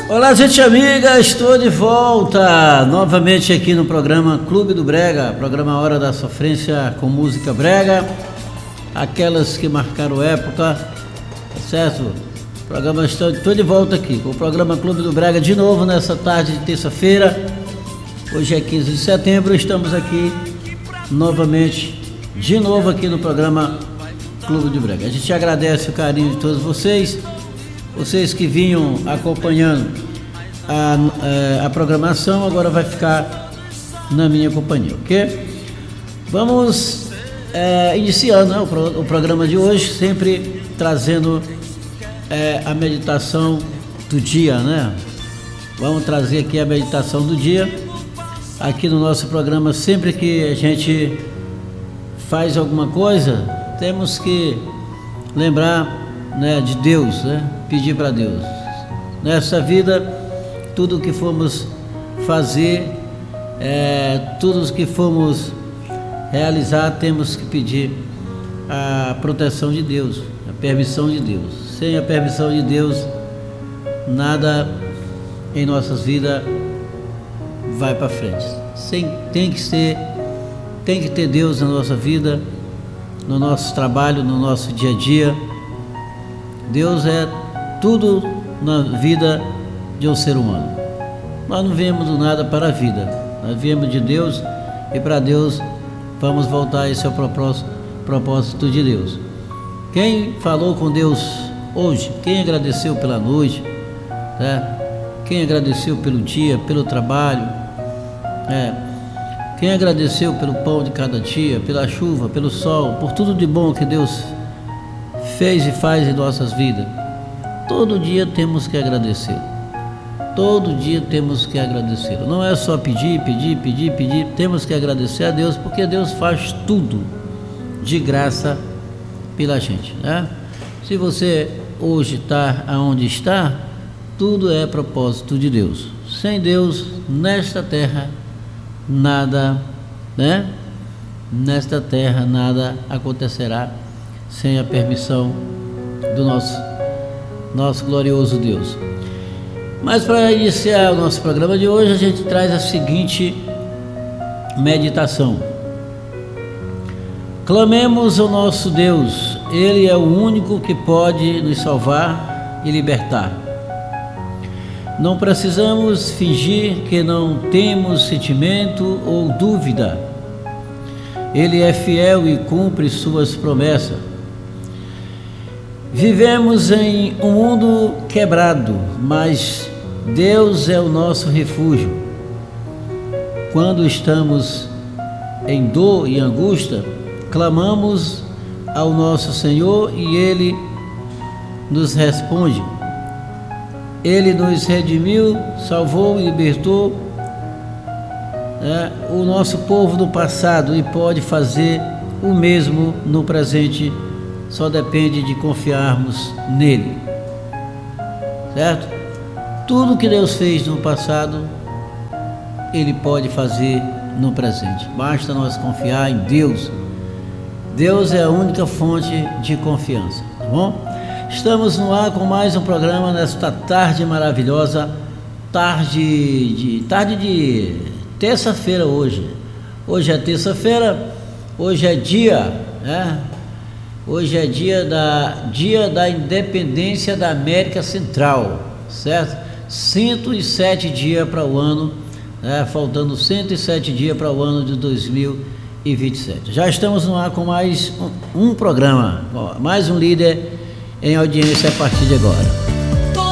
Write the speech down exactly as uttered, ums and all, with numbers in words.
Olá, gente amiga, estou de volta novamente aqui no programa Clube do Brega, programa Hora da Sofrência com música brega, aquelas que marcaram época, certo? O programa estou, estou de volta aqui com o programa Clube do Brega de novo nessa tarde de terça-feira. Hoje é quinze de setembro, estamos aqui novamente, de novo aqui no programa Clube do Brega. A gente agradece o carinho de todos vocês. Vocês que vinham acompanhando a, a, a programação, agora vai ficar na minha companhia, ok? Vamos é, iniciando, né, o, pro, o programa de hoje, sempre trazendo é, a meditação do dia, né? Vamos trazer aqui a meditação do dia, aqui no nosso programa. Sempre que a gente faz alguma coisa, temos que lembrar, né, de Deus, né? Pedir para Deus. Nessa vida, tudo que formos fazer, é, tudo que formos realizar, temos que pedir a proteção de Deus, a permissão de Deus. Sem a permissão de Deus, nada em nossas vidas vai para frente. Sem, tem que ser, tem que ter Deus na nossa vida, no nosso trabalho, no nosso dia a dia. Deus é tudo na vida de um ser humano. Nós não viemos do nada para a vida, nós viemos de Deus e para Deus vamos voltar. Esse é o propósito, propósito de Deus. Quem falou com Deus hoje, quem agradeceu pela noite, né? Quem agradeceu pelo dia, pelo trabalho, né? Quem agradeceu pelo pão de cada dia, pela chuva, pelo sol, por tudo de bom que Deus fez e faz em nossas vidas. Todo dia temos que agradecer. Todo dia temos que agradecer. Não é só pedir, pedir, pedir, pedir. Temos que agradecer a Deus, porque Deus faz tudo de graça pela gente, né? Se você hoje está aonde está, tudo é propósito de Deus. Sem Deus, nesta terra, nada, né? Nesta terra, nada acontecerá sem a permissão do nosso, nosso glorioso Deus. Mas para iniciar o nosso programa de hoje, a gente traz a seguinte meditação. Clamemos ao nosso Deus, Ele é o único que pode nos salvar e libertar. Não precisamos fingir que não temos sentimento ou dúvida. Ele é fiel e cumpre suas promessas. Vivemos em um mundo quebrado, mas Deus é o nosso refúgio. Quando estamos em dor e angústia, clamamos ao nosso Senhor e Ele nos responde. Ele nos redimiu, salvou e libertou, né, o nosso povo do passado, e pode fazer o mesmo no presente. Só depende de confiarmos nele, certo? Tudo que Deus fez no passado, Ele pode fazer no presente. Basta nós confiar em Deus. Deus é a única fonte de confiança, tá bom? Estamos no ar com mais um programa nesta tarde maravilhosa, tarde de, tarde de terça-feira hoje. Hoje é terça-feira, hoje é dia, né? Hoje é dia da, dia da independência da América Central, certo? cento e sete dias para o ano, né? Faltando cento e sete dias para o ano de dois mil e vinte e sete. Já estamos no ar com mais um, um programa, mais um líder em audiência a partir de agora.